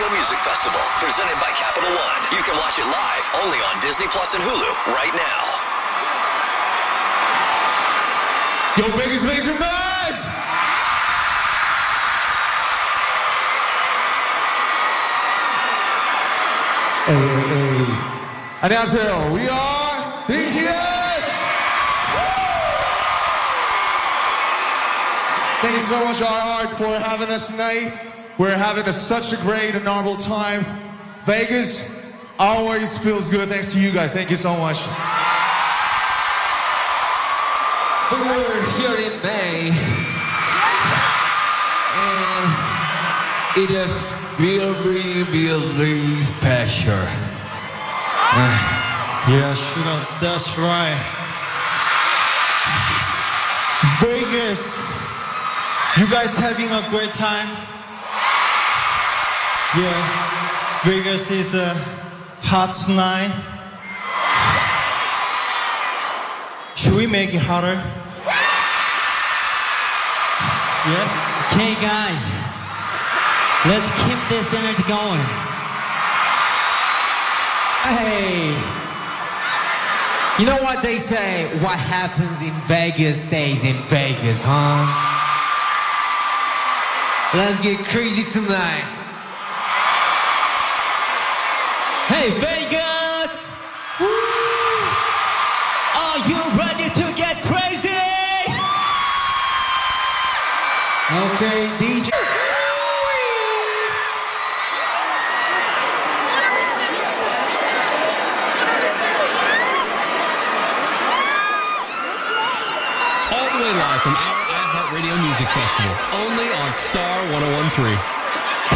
Radio Music Festival, presented by Capital One. You can watch it live only on Disney Plus and Hulu right now. Yo, Vegas, make some noise! Hey. 안녕하세요. We are BTS! Thank you so much, RR, for having us tonight. We're having such a great and novel time. Vegas always feels good thanks to you guys. Thank you so much. We're here in May, and it is really special. Yeah, sure, that's right. Vegas, you guys having a great time? Yeah, Vegas is hot tonight. Should we make it hotter? Yeah? Okay, guys, let's keep this energy going. Hey, you know what they say? What happens in Vegas stays in Vegas, huh? Let's get crazy tonight. Hey, Vegas! Woo! Are you ready to get crazy? Okay, DJ. All the way live from our iHeartRadio Music Festival, only on Star 101.3.